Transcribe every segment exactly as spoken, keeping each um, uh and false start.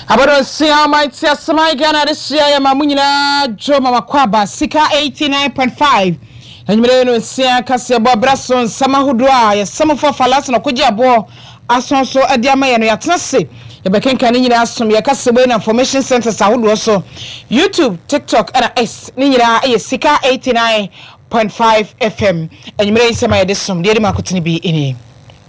Abado sia might samai gana this year mamunyina jo mama kwaba sika eighty-nine point five. Enyimere no sia kase bo braso sama hodua ya sama for falas na koji abo asonso ade amaye no yatenase ya bekenka ni nyina asom ya kase bo information center sa hodua so YouTube, TikTok and S ni nyina e sika eighty-nine point five F M. Enyimere sema ya desom de makotini bi ini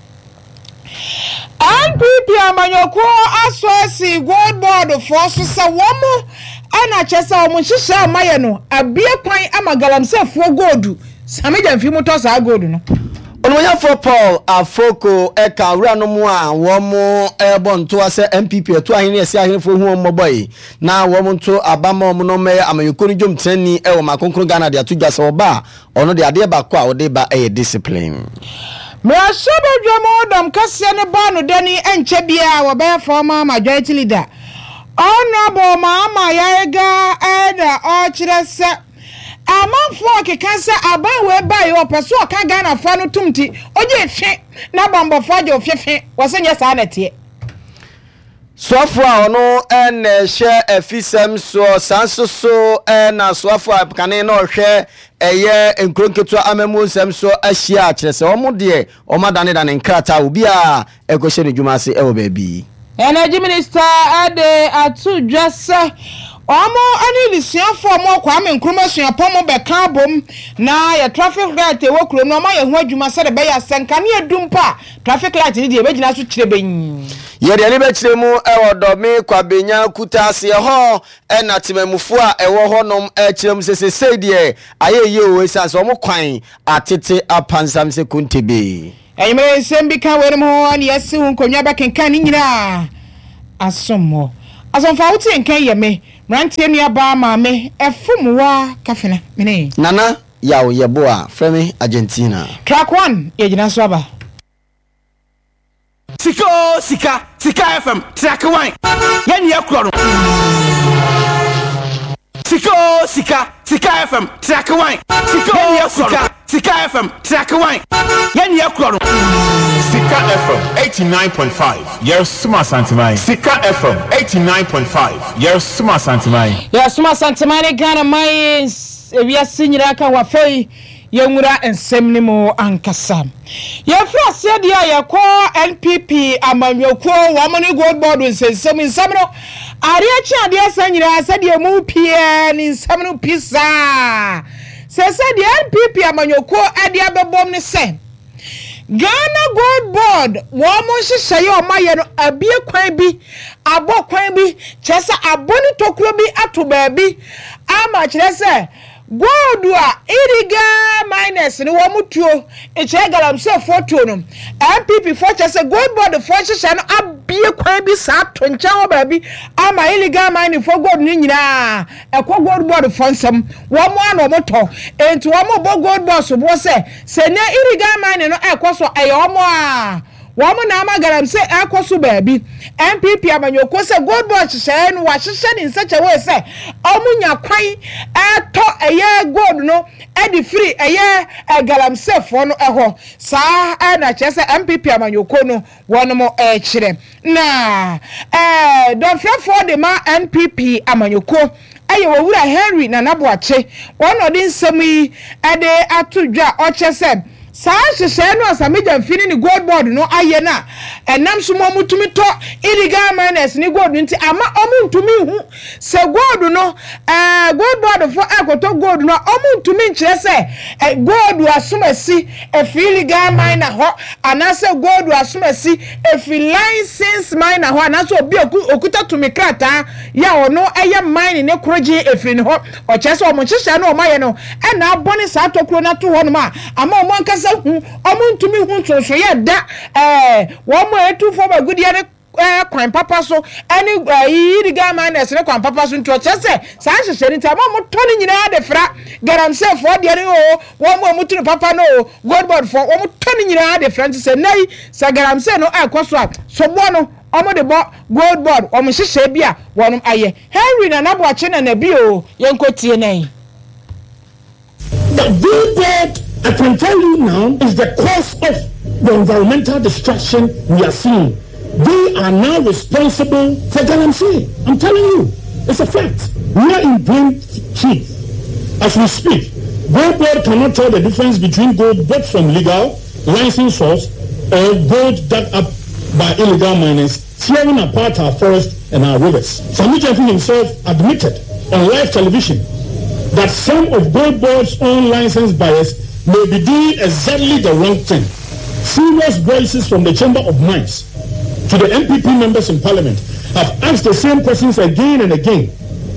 N P P amanyoko aswasi gold board for so sa womo ana chesa omo hihya amaye no abie kwan amagalamse fo gold sameja mfi moto sa gold no onwonya for Paul Afoko eka wura no mu a womo ebo nto ase N P P eto ahene ese ahene fo hu omo boy na womo nto abama omo no me amanyoko no jom trani e wo makonkro Ghana de atudwa se oba ono de ade ba kwa ode ba e discipline Me asaba dwamo dam kase ne ba no dani enche bia wo be former majority leader honorable mama yega eda o kire se amanfo kekanse aban we ba yo peso ka Ghana fa no tumti oje hwe na bambo fa je ofefe wosenye sa na tie Swafo a ono ene hye afisem so sanso so na swafo a kane na ohwe eye enkronketu amemu nsem so ahia akirese omo de omadane dane nkrata obi a ekohye ne dwumase ewo baabi Energy Minister ade atu dwasa omo ani lisiafo mo kwame nkroma suapomo be kan bom na ya traffic light e wokro no ma ye ho adwuma se de be ya senka ne adumpa traffic light ni de be gina so kire ben ye de ani be kire mu e wodomi kwabenya kutase ho e na temamufu a e wo ho nom e kire mu sesese de ayeye o esase omo kwan atete apansam se kuntebe Enyimere sembi kan werum ho ani yesi hu konwa ba kenkan ni nyina asomo asomfa wuti enkan ye me Rantie mi aba maame efumwa kafena mene Nana yawo yeboa fremi Argentina Track one yegina so aba Sika sika sika F M track one yen ye kro no Sika sika sika F M track one sika ye sika sika F M track one yen ye kro no Sika F M eighty-nine point five. Yes, Suma Santimai. Sika F M eighty-nine point five. Yes, Suma Santimai. Yes, Suma Santimai Ghana my we are senior aka wa fei yenwura ensem ni mo ankasa. Ye fra se dia ye ko N P P amanwoko wa mo ni gold board nsem nsem no are achi ade asanyira se dia mu pie ni nsem no pisa. Se se dia N P P amanwoko ade abebom ni se Ghana Gold Board womo hihye ye omaye no abie kwan bi abo kwan bi chese aboni tokuro bi ato baabi ama chese gold a iriga minus ni womo tuo e che galamse photo no N P P for chese Gold Board for hihye no abie kwan bi sa to ncha ho baabi ama iriga minus for gold ni nyina ekwo Gold Board for nsem womo ano moto enti womo bo Gold Board so bo se se ne iriga minus no ekwo so ayomo a womo na amagaramse ekoso baabi N P P amanyoko se Gold Board hye no wa hye ni nsache we se omunya kwan eto eye gold no e di free eye galamse fo no eho saa na chese N P P amanyoko no wono mo e kire na eh don frefo de ma N P P amanyoko aye wo wura Henry na naboache wono di nsem yi ede atudwa o chese Sa hye no asameja mfini ni Gold Board no aye na enam so mo mutumi to illegal miners ni gold nti ama omu ntumi hu se gold no eh Gold Board for akoto gold no omu ntumi nkire se gold asomasi e illegal miner ho anase gold asomasi e license miner ho anase obi okuta tumi krata ya ono eye mine ne kroje e ni ho o chese o mo hye no o maye no e na abone sa tokuro na to ho no ma ama o mo nkasa omuntumi hu ntonso ye da eh wo mo etu fo ba gudia ne eh kwan papa so ani yi diga minus ne kwan papa so nto chese sa hyehyɛ ni ta ma mo to ni nyina de fra garamse fo de ne o wo mo mutu papa no Gold Board fo wo mo to ni nyina de fra nti se nei sa garamse no akoso a so bo no omo de bo Gold Board o mo hyehyɛ bia wonom aye Henry na naboache na na bi o yenkotie nei The V-Board, I can tell you now, is the cause of the environmental destruction we are seeing. they are now responsible for Galamsey. I'm telling you, it's a fact. We are in plain truth. As we speak, Gold Board cannot tell the difference between gold bought from legal, licensed source, or gold dug up by illegal miners, tearing apart our forests and our rivers. Sami Gyamfi himself admitted on live television that some of Gold Board's own licensed buyers may be doing exactly the wrong thing. Serious voices from the Chamber of Mines to the M P P members in Parliament have asked the same questions again and again.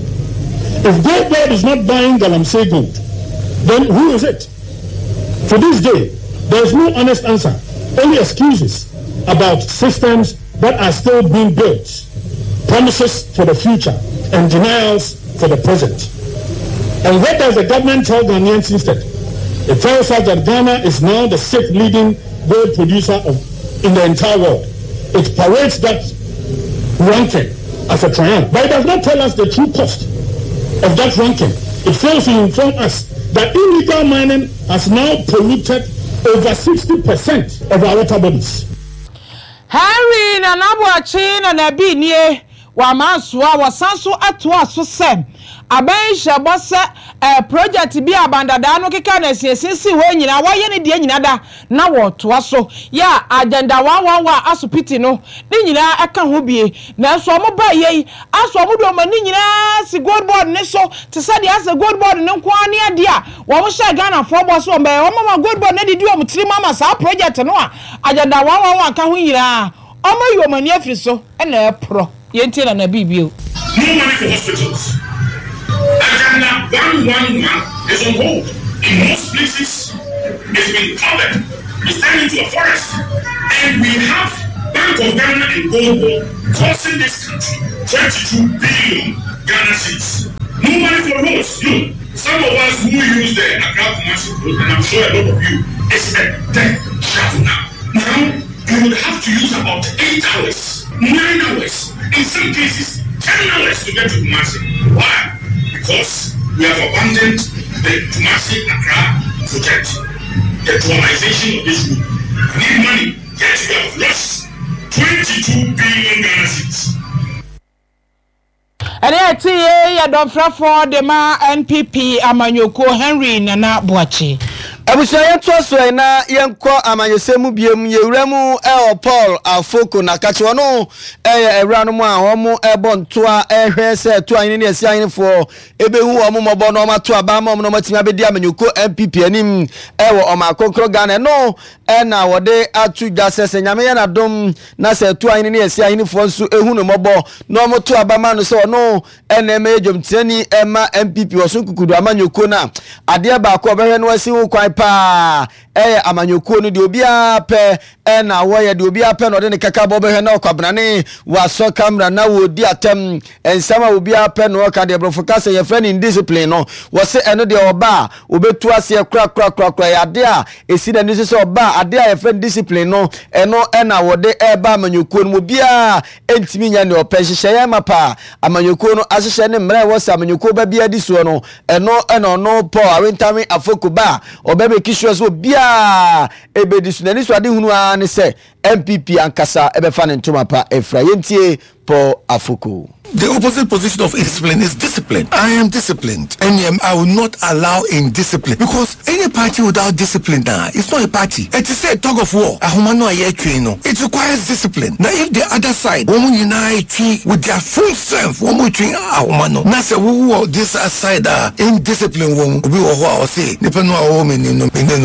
If Gold Board is not buying Galamsey gold, then who is it? To this day, there is no honest answer, only excuses about systems that are still being built, promises for the future, and denials for the present. And what does the government tell Ghanaians instead? It tells us that Ghana is now the sixth leading gold producer of, in the entire world. It parades that ranking as a triumph, but it does not tell us the true cost of that ranking. It fails to inform us that illegal mining has now polluted over sixty percent of our water bodies. Henry na Nabuachi na Nabi nie wa mansua wa sanso ato aso sem aban hyebo se eh project bi abandada no keka na siesinsi ho nyina wa ye ne de nyina da na wo to aso ya agenda one one one asopiti no ni nyina aka ho bie na so mo ba ye aso mo do mani nyina si Gold Board ne so te se de as Gold Board ne nko ane ade a wo mo hye Ghana fo bo so mbe wo mama Gold Board ne didi wo mo tiri mama sa project no a agenda one one one ka ho nyina omo yo mani afri so e na e pro ye ntie na na bibio. No money for hospitals. Agenda one one one is on hold. In most places, it's been covered. It's turned into a forest. And we have Bank of Ghana and Gold Board costing this country twenty-two billion Ghana cedis. No money for roads. You, some of us who use the Accra Commercial Road, and I'm sure a lot of you, it's a death trap now. Now, you would have to use about eight hours, nine hours, in some cases, ten hours to get to Kumasi. Why? Because we have abandoned the Kumasi Accra project, the dualization of this route. We need money, yet we have lost twenty-two billion Ghana cedis. And yet, ya don't for the ma N P P Amanyoko Henry Nana Buachi. Abushaya twaso na yenko amanyesemu biem yewremu el Paul Afoko na kache no eh ewranu mu a homo ebo ntoa ehwe se to anyi ne esi anyi fo ebehu homo mobo no mato aba ma no matimi abedi amanyoko M P P anim ewo omakokro Ghana no e na wode atu gasese nyame ya na dom na se to anyi ne esi anyi fo nso ehu no mobo no moto aba ma no se no ene me ejomtiani ema M P P osun kukudu amanyoko na ade ba ko obehwe no asi wo kwai pa eh amanyoko no de obi ape eh na wo ye de obi ape no de ne kaka bo be na okwabnane wa so camera na wo di atem ensama obi ape no ka de brofocus ye friend in discipline no wo se eno de oba obetu ase kra kra kra kra ya de a esi na nisi se oba ade a ye friend discipline no eno eh na wo de eh ba amanyoko no bia entimi nya ne ope hihye ya mapa amanyoko no ahihye ne mra wo se amanyoko ba bia di so no eno eno no Paul Awentami Afoko ba obebe kisho so bia ebedi sunani so ade hunu a ne se M P P ankasa ebefa ne ntoma pa efra yentie Paul Afoko. The opposite position of indiscipline is discipline. I am disciplined, and um, I will not allow indiscipline, because any party without discipline now, it's not a party. It is a tug of war. It requires discipline. Now, if the other side, woman unite with their full strength, woman train ahumano. Now, say who this side are indiscipline. Woman, we will say, depending on woman in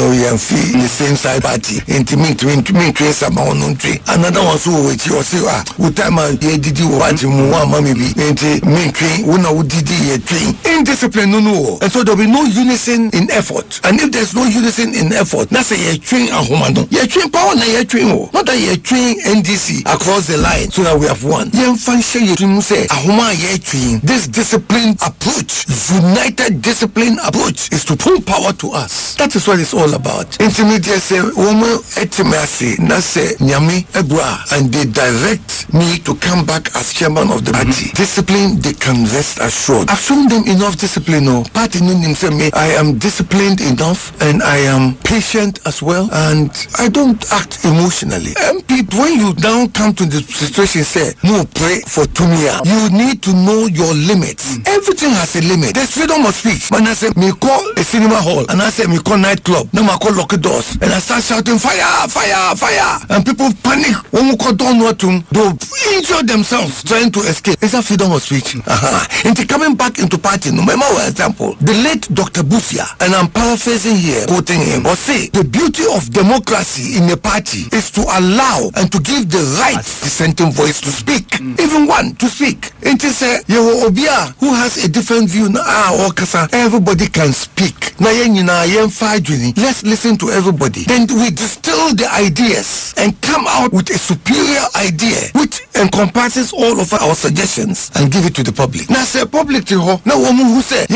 the same side party. Intimate, intimate, some on tree. Another one who with you say, ah, with time I did you want to move. Main train, una udidi train. Indiscipline, no, no. And so there'll be no unison in effort. And if there's no unison in effort, that's a year train a homando. Year train power, na year train. Not that year train N D C across the line so that we have one. Yen function you to say, a homa year train. This disciplined approach, united disciplined approach is to pull power to us. That is what it's all about. Intermediate say, woman etimasi, na say, nyami ebra, and they direct me to come back as chairman of the party. party. Discipline, they can rest assured. I've shown them enough discipline. No party himself. Me, I am disciplined enough, and I am patient as well, and I don't act emotionally. M P, when you now come to the situation, say no, pray for Tumia. You need to know your limits. Mm. Everything has a limit. There's freedom of speech. When I say me call a cinema hall, and I say me call nightclub, now I call lock doors, and I start shouting fire, fire, fire, and people panic. When we call down what to, they injure themselves trying to escape. Is that freedom of speech? Uh-huh. Into coming back into party, no matter what example, the late Doctor Busia, and I'm paraphrasing here, quoting him, or say the beauty of democracy in a party is to allow and to give the right dissenting voice to speak, mm. even one to speak. It is a Obia who has a different view. Ah, Okasa, everybody can speak. Let's listen to everybody. Then we distill the ideas and come out with a superior idea which encompasses all of our suggestions and give it to the public. Now say public to ho. Now who say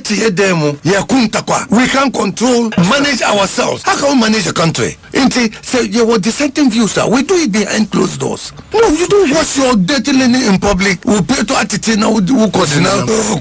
we can control, manage ourselves. How can we manage a country? Inti say you were dissenting views, sir. We do it behind closed doors. No, you don't wash your dirty linen in public. We pay to attitude now. Who cause now?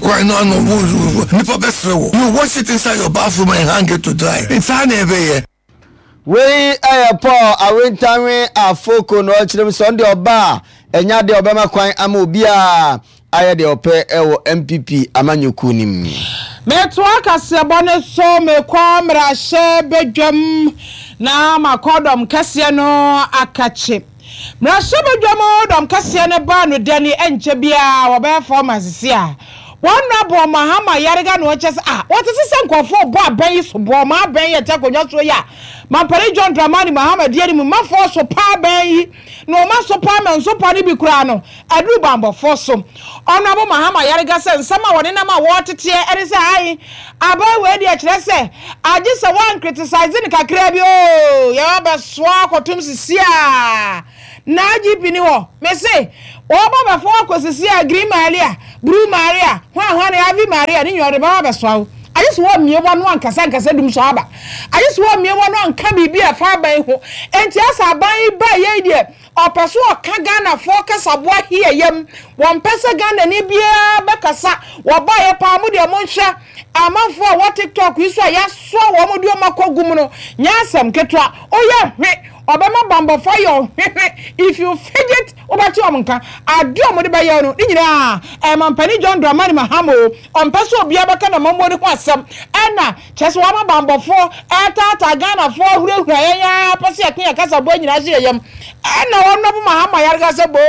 You wash it inside your bathroom and hang it to dry. It's an ebe. We are Paul. I went time a foko no chim Sunday oba. Enya de obama kwan amobia. Aye de ope ewo M P P amanyuku nim. Metwa kase bone so me kwa mrahye bedwam na makodom kase no akache. Mrahye bedwam dom kase ne ba no dani enche bia wo be performance sia. One rabo Mahama Yarga no chess ah what is this nkofo bo aban so bo ma aban ye takonwa so ya Mampare John Dramani Mahama die ni ma fo so pa ban yi no ma so pa man so pa ni bi kura no adu bambo fo so onabo Mahama Yarga se nsama woni na ma wo tete ene se ai aban we die kire se agi se wan criticize ni kakra bi o ya ba so akotum sisia na agi bi ni wo me se oba ba fo akosisi agree Maria Bru Maria hwa hwa na Ave Maria ni nyore ba ba so I just want me one one kasa kasa dum so aba I just want me one one ka bibi afa ban ho enti asa ban ba ye die opeso ka Ghana fo kasa bo ahia yam won pesa Ghana ni bia ba kasa wo ba ye pa mu de mo nhwa amanfo wo TikTok yi so ya so wo mo de makogum no nya asem ketwa oye hwe obama bambo fire if you fidget obati omunka adu omode ba ye no nyina e mampani John Dramani Mahama on peso obia baka na mamode ho asem ena chese wa bambo fo etata Ghana fo hurehura ya pese akin akasa bo nyina hye yam ena wono bo Mahama Yarga se bo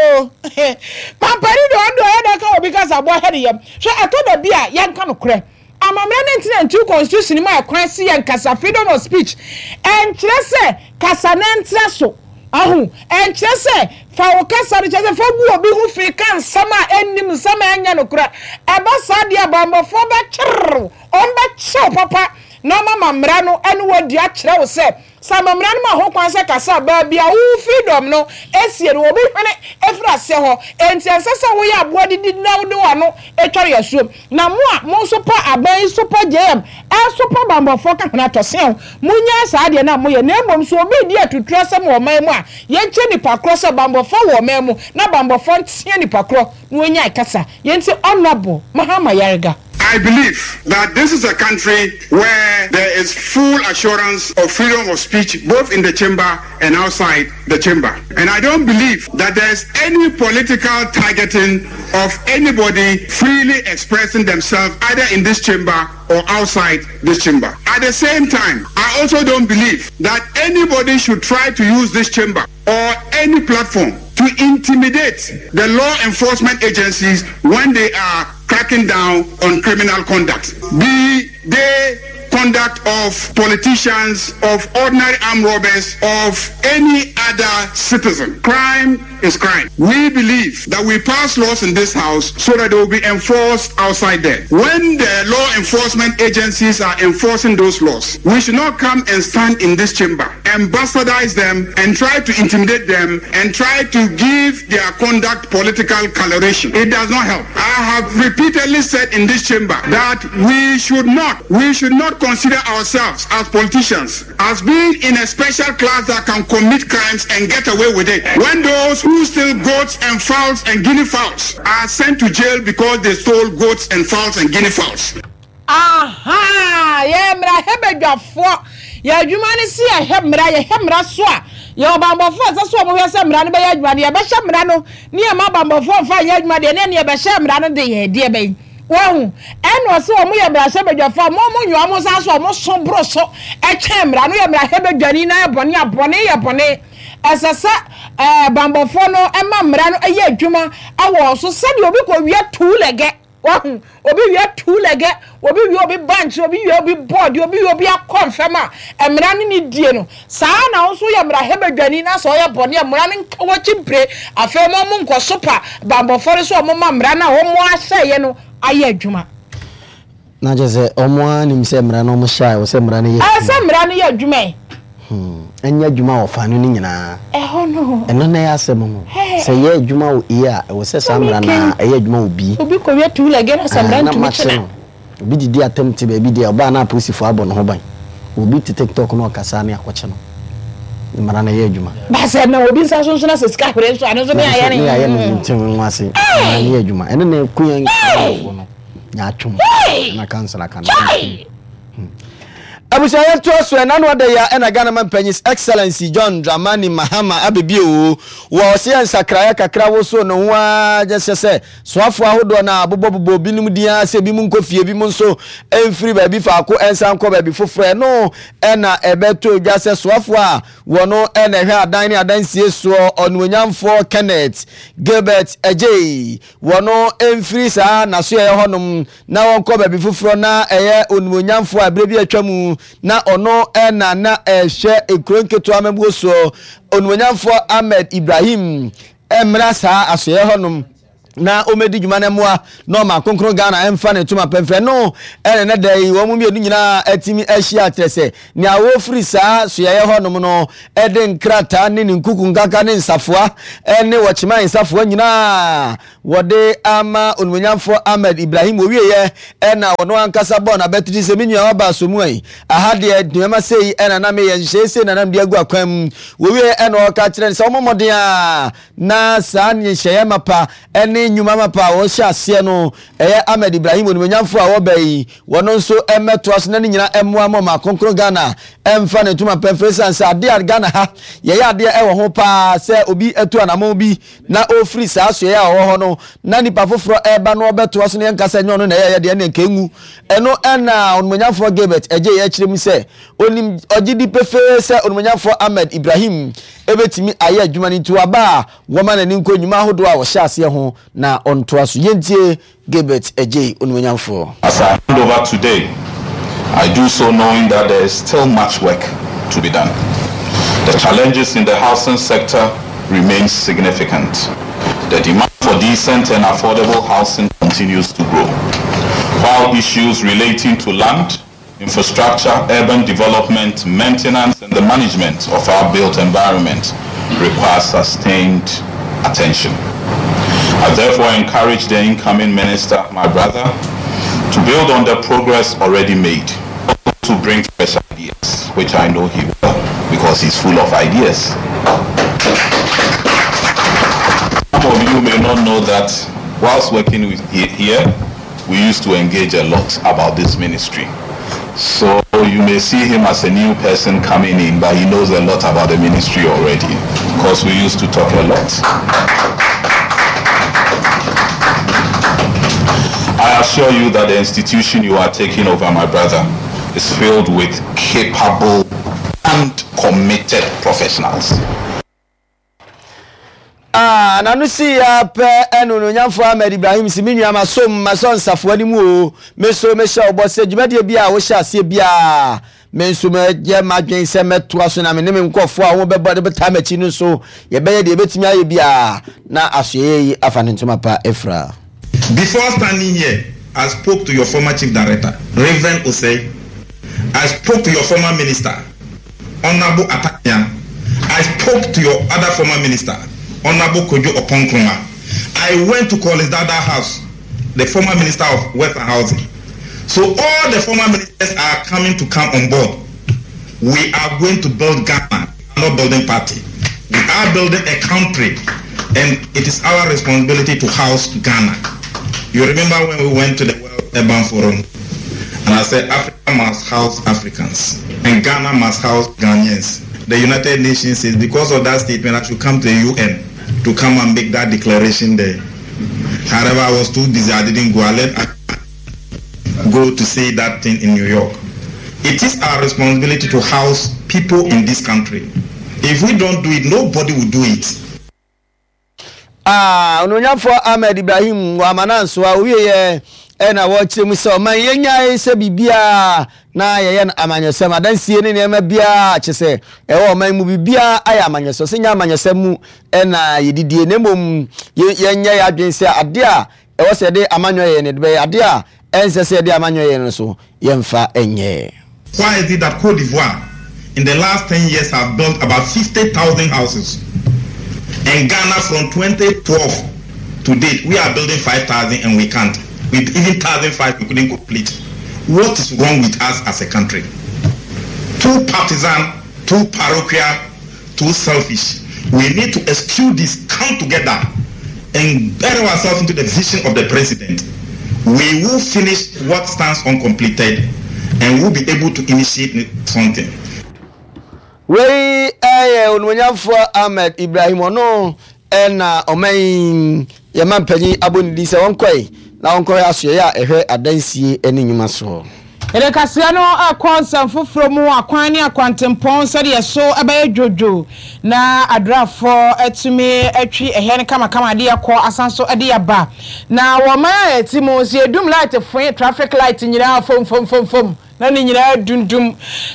mampani do ndo e da ka obi kasa bo hye yam hwe atoda bia yanka no kure amamene ntina ntu constitution ma akwan si yan kasa freedom of speech en chese kasa nantra so ahu en chese fa wo kasa ri chese fa gu obi hu fi kan sama ennim sama anya no kura e ba sadia bambo fo ba chir on ba cho papa no mama mra no enu wodi a kire wo se sama mra no ma ho kwan se kasa ba bia wu freedom no esie no obi hwene efra se ho enti ensese wo ya abo didi na wo de wano etware yasuo na mo a mo so pa aban so pa jam e so pa bambo fo ka na tose ho munya sa de na mo ye na emom so obi di atutura se mo man mu a ye nche ni pakro se bambo fo wo man mu na bambo fo ntie ni pakro no nya kasa ye nti honorable Mahama Yarga. I believe that this is a country where there is full assurance of freedom of speech both in the chamber and outside the chamber. And I don't believe that there's any political targeting of anybody freely expressing themselves either in this chamber or outside this chamber. At the same time, I also don't believe that anybody should try to use this chamber or any platform to intimidate the law enforcement agencies when they are cracking down on criminal conduct. Be they conduct of politicians, of ordinary armed robbers, of any other citizen. Crime is crime. We believe that we pass laws in this house so that they will be enforced outside there. When the law enforcement agencies are enforcing those laws, we should not come and stand in this chamber and bastardize them and try to intimidate them and try to give their conduct political coloration. It does not help. I have repeatedly said in this chamber that we should not, we should not consider ourselves as politicians as being in a special class that can commit crimes government and get away with it. When those who steal goats and fowls and guinea fowls are sent to jail because they stole goats and fowls and guinea fowls. Aha, yeah, mra hebedwa fo. Ya adwuma ne si ya hemra, ya hemra so a. Ya bambofo so mo hwese mra ne be ya adwuma ne ya be hye mra no. Ne ya ma bambofo fa ya adwuma de ne ne ya be hye mra no de ye de be. Won, eno se o mo ya mra hebedwa fo, mo mo nyo mo sa so mo so bro so. E kye mra no ya mra hebedwa ni na bone abone ya bone. Esese eh bambofo no e ma mra no ye adwuma awo so se de obi ko wie tu lege. Obi we two leg, obi we obi bunch, obi we obi board, obi we obi a confirma. Emra ni die no. Sa na so ya mra hebedwani na so ya bone emra ni wachi bre. Afa mo mo nko super bambo for so mo ma mra na wo mo ahye no aye adwuma. Na je se omo anim se mra no mo shy, wo se mra no ye. Ah se mra no ye adwuma. Hmm. Enya adwuma wo fa no ni nyina. Eh ho no. Eno na ya asem no. Se ye adwuma wo iya, wo se samra na ye adwuma wo bi. Obi ko we tu lege na samra ntumi chena. Obi didi attempt be bi dia oba na posifo abo no ho ban. Obi ti TikTok no kasa na yakwache no. Mara na ye adwuma. Ba se na obi nsa so so na se ska hore so ano so me aye ne. Me aye ne ntim nwase. Na ye adwuma. Eno na kuyan no. Nya atwum. Na cancel kan. Abusa ya to so na no de ya na Ghana man Panyis Excellency John Dramani Mahama abebio wo se nsakra kakra wo so no wa je se soafo ahodo na abobobo binum dia se bi mu nkofie bi mu nso emfiri ba bi fa ko ensan ko ba bi foforo no na ebeto dwa se soafo a wo no na hwe adan ni adan sie so onwonyamfo Kenneth Gilbert Ejei wo no emfiri sa na so ye honom na won ko ba bi foforo na eye onwonyamfo abrebi atwamu na ono ena na ehwe ekronketo amemgo so onwonyamfo Ahmed Ibrahim emra sa asoye honum na omedi dwuma na moa no ma konkron Ghana emfa ne tuma pemfe no ene na dai wo mu mienu nyina atimi ahia atrese ne awo free sa so ye honum no ede nkrata ne nkuku nkaka ne nsafoa ene wochima nsafoa nyina wode ama onwonyamfo Ahmed Ibrahim owieye ena wono ankasa bo na betri se minua waba so mu ai ahade duema sei ena na me ye nhese na nam de agu akwam wowieye ena o ka kire se omomoden a na sa ne hyeye mapa ene nyuma mapa wo hye ase no eye Ahmed Ibrahim onwonyamfo a wo bai wono nso emeto aso na nyina emmoa mo ma konkro Ghana emfa ne tuma pemfresa nsa ade Ghana ha ye ya ade e wo ho pa se obi etu anamo bi na ofri sa aso ye a wo ho no na nipa foforo eba no obeto aso ne nkasa nyo no na ye de ne nkengu eno ena onwonyamfo Gilbert Eje ye kirem se onim ogidi pefe se onwonyamfo Ahmed Ibrahim ebetimi aye adwuma ni tuaba wo ma na ni nkonyuma hodo a wo hye ase ho na onto aso yentie Gilbert Eje onwonyamfo. As I hand over today, I do so knowing that there is still much work to be done. The challenges in the housing sector remain significant. The demand for decent and affordable housing continues to grow, while issues relating to land, infrastructure, urban development, maintenance, and the management of our built environment require sustained attention. I therefore encourage the incoming minister, my brother, to build on the progress already made, to bring fresh ideas, which I know he will, because he's full of ideas. Some of you may not know that whilst working with here, we used to engage a lot about this ministry. So you may see him as a new person coming in, but he knows a lot about the ministry already, because we used to talk a lot. I assure you that the institution you are taking over, my brother, is filled with capable and committed professionals. Ah, na no si ya pe enu no nyamfo Ahmed Ibrahim si minua masom mason safo animu o meso me sha obo se dwumade bia wo sha ase bia menso me je madwen se meto aso na me ne me nkofo a wo bebo de beta machi no so ye beye de betimi aye bia na asoye afane ntoma pa Efra. Before standing here, I spoke to your former chief director, Reverend Osei. I spoke to your former minister, Honorable Atanya. I spoke to your other former minister, Honorable Kojo Oponkroma. I went to Collins Dada House, the former minister of Wealth and Housing. So all the former ministers are coming to come on board. We are going to build Ghana, not building party. are building a country, and it is our responsibility to house Ghana. You remember when we went to the World Urban Forum, and I said Africa must house Africans, and Ghana must house Ghanaians. The United Nations says because of that statement I should come to the U N to come and make that declaration there. However, I was too busy, I didn't go. I let go to say that thing in New York. It is our responsibility to house people in this country. If we don't do it, nobody will do it. Ah, ononyafo Ahmed Ibrahim wa mananso a wiye e na wo kire mu se man yenya se bibia na yeye na amanyesem adansie ne ne ma bia chese e wo man mu bibia aya amanyeso se nya amanyesem mu e na yedidie nemom yenya ya adwense ade a e wo se de amanyoye ne de be ade a ense se de amanyoye ne so yemfa enye. Why is it that Cote d'Ivoire in the last ten years have built about fifty thousand houses? And Ghana from twenty twelve to date, we are building five thousand and we can't. With even one thousand five, we couldn't complete. What is wrong with us as a country? Too partisan, too parochial, too selfish. We need to eschew this, come together, and bury ourselves into the vision of the president. We will finish what stands uncompleted, and we'll be able to initiate something. We eh onwanyafo Ahmed Ibrahim ono ena omen yamampanyi abonidi se wonkoi na wonkoi aso ya ehwe adansie eni nyuma so. Ele kasia no akwansan foforo mu akwan ne akwantempon so de so abaye jojo na adrafo atumi atwi ehye ne kama kama de akọ asanso de aba na wo ma etimo si edum light fo traffic light nyira fom fom fom fom na ni nyira dundum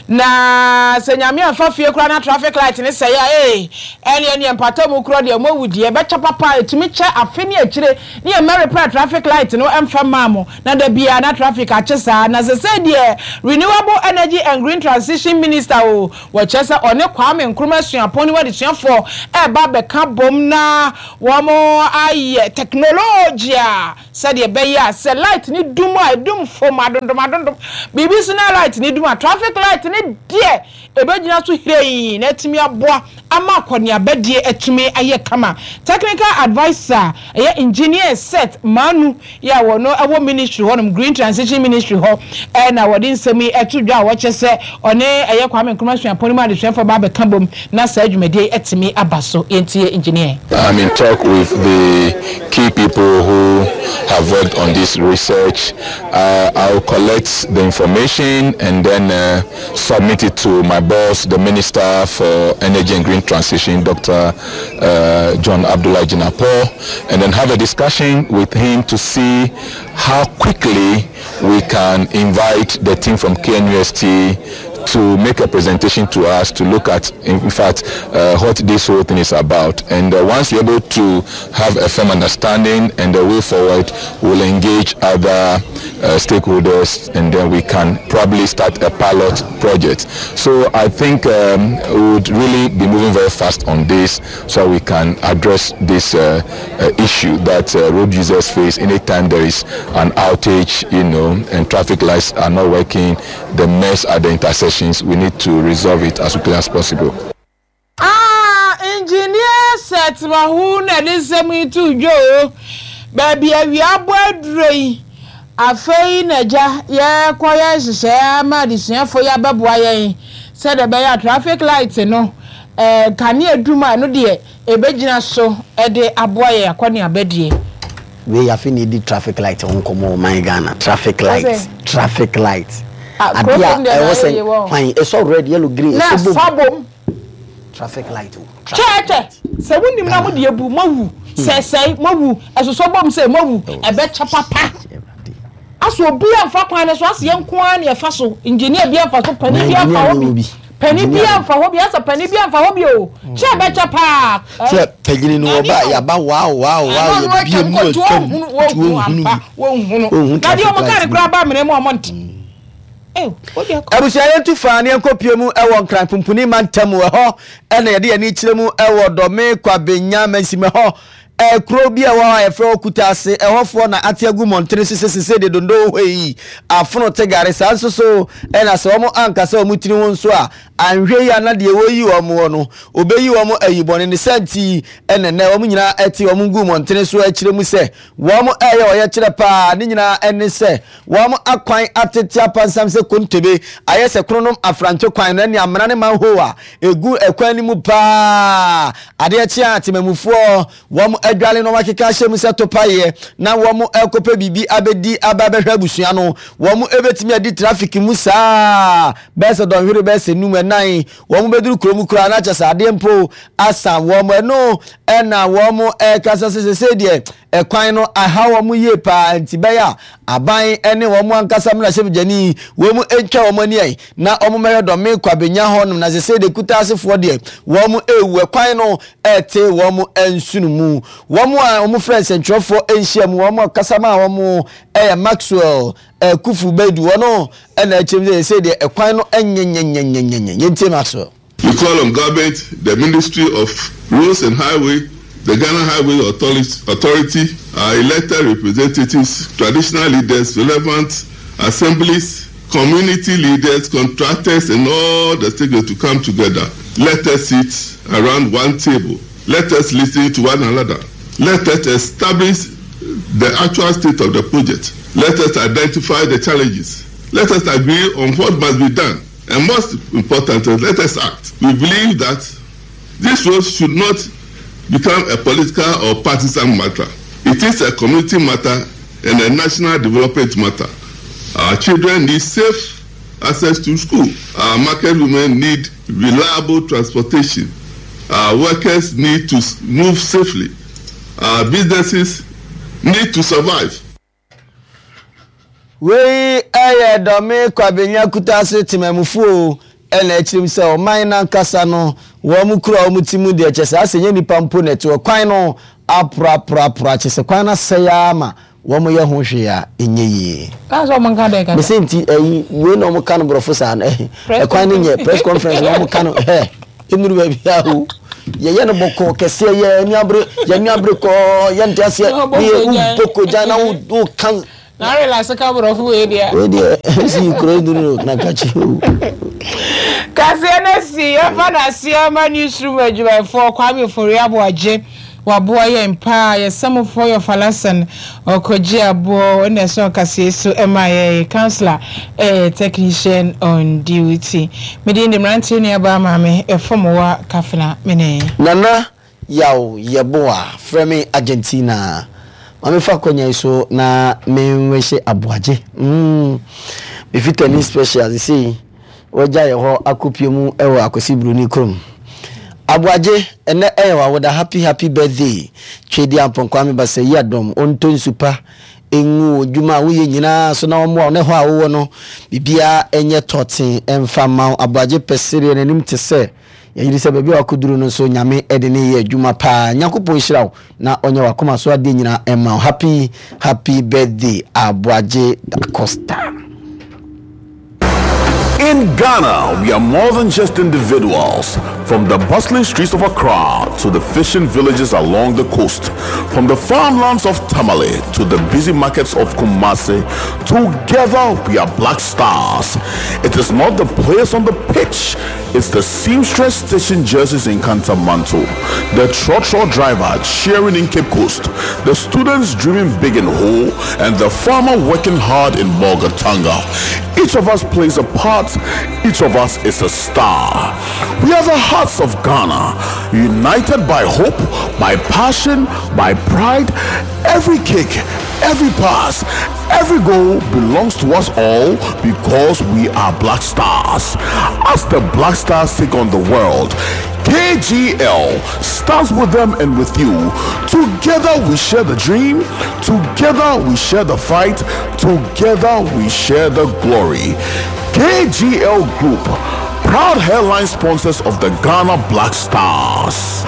na senyame afafie kura na traffic light ne se ya eh ene ene empato mu kura de mawudi e becha papa etumi che afeni akire ne emere pra traffic light no emfa mamo na da bia na traffic achesa na se se de renewable energy and green transition minister o wo chesa one Kwame Nkrumah suaponi wadi suafo e ba be ka bom na wo mo aye technology se de be ya se light ni dum a dum fom adondom adondom bibi na light ni dum a traffic light ni de ebegyina so hirei na etimi aboa ama akoni abedie etumi aye kama technical advisor eye engineer set manu ya wono awo ministry honum green transition ministry ho e na wodi nsemi etudwa a wo chese one eye Kwame Nkrumah suaponi ma de suafo ba be kabom na sa adwumade etimi abaso entie engineer. I'm in talk with the key people who have worked on this research. uh, I'll collect the information and then uh, submit it to my boss, the Minister for Energy and Green Transition, Doctor Uh, John Abdullah Jinapo, and then have a discussion with him to see how quickly we can invite the team from K N U S T to make a presentation to us to look at, in fact, uh, what this whole thing is about. And uh, once we're able to have a firm understanding and the way forward, we'll engage other uh, stakeholders, and then we can probably start a pilot project. So I think um, we would really be moving very fast on this, so we can address this uh, uh, issue that uh, road users face anytime there is an outage, you know, and traffic lights are not working, the mess at the intersection. We need to resolve it as quickly as possible. Ah, engineer set mahu na nisemi tu jo baby awi abodrei afei naja ye kwaya hye ma disuafo ya beboa yen said the be traffic light no eh kane aduma no de ebegyina so e de aboa ye akwani abedie we have need traffic light on komo my Ghana traffic light traffic light. Adia, I wasn't fine. It's already yellow green. Sabom traffic light. Church. So when you know the abu mawu, say say mawu, as a sobom say mawu, a better papa. As will be a fat one as was young Kwan, your fossil engineer be a fossil penny be a hobby. Penny be a for hobby as a penny be a for hobby. Chair better park. Pegging no about wow, wow, wow. You know, grab me more money. Abusia yentu fa ne nkopie mu ewo nkran pumpuni mantam we ho ene ye de ani kire mu ewo dome kwa benya mansime ho e kro bi ewo ha efre okuta ase ehofo na atiagu montre sesese de dondo hweyi afono tegare sanso so ena se omo ankasa omu tiri won so a anhwe ya na de woyi omo no obeyi omo ayibone ne santi ene ne omo nyina eti omo ngu montene so akire mu se womo eye oye kire pa ne nyina ene se womo akwan atete apansam se kontebe ayese kronom afranche kwan na ne amana ne manhoa egu ekwan ni mu pa ade achi atemamufuo womo adwale no makeka hye mu se topaye na womo ekope bibi abedi ababehwa busua no womo ebetimi adi traffic mu saa bese don hwere bese nume nan womo beduru kromu kura na chasa ade mpo asa womo no ena womo ekasa sese de ekwan no aha womo ye pa ntibeya aban ene womo ankasa mna shebjani womo entwa womo ni ai na omo meyo do me kwabenya ho no na sese de kuta asefo de womo ewu ekwan no ete womo ensunu mu womo a womo friends entrofo enhia mu womo kasama womo eh Maxwell eh Kufu Bedu wono ena echemze say de ekwan no enyenyenyenyenyenyen yenti Maxwell. We call on government, the Ministry of Roads and Highway, the Ghana Highway Authority, our elected representatives, traditional leaders, relevant assemblies, community leaders, contractors, and all the stakeholders to come together. Let us sit around one table. Let us listen to one another. Let us establish the actual state of the project. Let us identify the challenges. Let us agree on what must be done. And most importantly, let us act. We believe that this road should not become a political or partisan matter. It is a community matter and a national development matter. Our children need safe access to school. Our market women need reliable transportation. Our workers need to move safely. Our businesses need to survive. We aye dome kwabenya kutase timemufu ene echirim se o man kasa no wo mu kura o mutimu de chese asenye nipa mpo neto kwan no apra pra pra chese kwan na seya ma wo mu ye ho hwe ya enyeyi kaso mo nka de ka me senti eh we no mo kan brofo sa na eh kwan ni nye press conference wo mo kan eh enuru ba bia ho ye ye no boko kese ye ni abre ye ni abre ko ye ntase ye boko jana wo kan na relax ka brofo we dia we dia si kro duru na kachi kasi na si ya fana si ama newsroom adwuma for Kwame Ofori Aboaje waboa ye mpa ye some for your falasan okoji abo na so kasi so ema ye counselor eh technician on duty mede ndi mrante ni aba mame e fomowa kafena mene nana yaw yeboa frame Argentina mame fa konya iso na menwehye Aboaje mm be fitani special see oja ye ho akopiemu ewo akosi bruni krom Aboaje ene ewa with a happy happy birthday twedi ampon Kwame basa yadom onton super enwu djuma wuye nyina so na omo ne ho awo no bibia enye totin emfa ma Aboaje pesere nanim te se yiri se bebi akuduru no so nyame ede ne ye adwuma pa nyakopon hiraw na onye wakoma so ade nyina emma happy happy birthday Aboaje Costa. In Ghana, we are more than just individuals. From the bustling streets of Accra to the fishing villages along the coast, from the farmlands of Tamale to the busy markets of Kumasi, together we are Black Stars. It is not the players on the pitch, it's the seamstress stitching jerseys in Kantamanto, the trotro driver cheering in Cape Coast, the students dreaming big in Ho, and the farmer working hard in Bolgatanga. Each of us plays a part, each of us is a star. We are the hearts of Ghana, united by hope, by passion, by pride. Every kick, every pass, every goal belongs to us all because we are Black Stars. As the Black Stars take on the world, K G L stands with them and with you. Together we share the dream, together we share the fight, together we share the glory. K G L Group, proud headline sponsors of the Ghana Black Stars.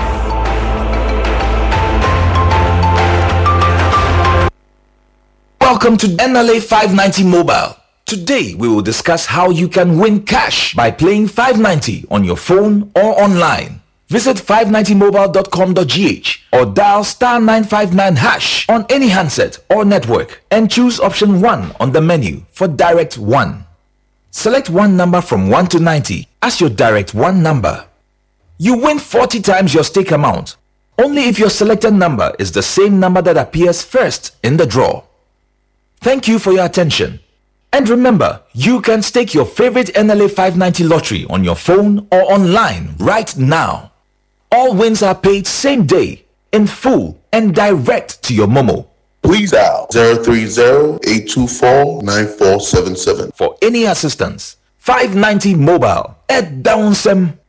Welcome to N L A five ninety Mobile. Today we will discuss how you can win cash by playing five ninety on your phone or online. Visit five ninety mobile dot com dot g h or dial star nine five nine hash on any handset or network and choose option one on the menu for direct one. Select one number from one to ninety as your direct one number. You win forty times your stake amount, only if your selected number is the same number that appears first in the draw. Thank you for your attention. And remember, you can stake your favorite N L A five ninety lottery on your phone or online right now. All wins are paid same day, in full, and direct to your Momo. Please dial zero three zero, eight two four, nine four seven seven. For any assistance, five ninety Mobile at Downsem.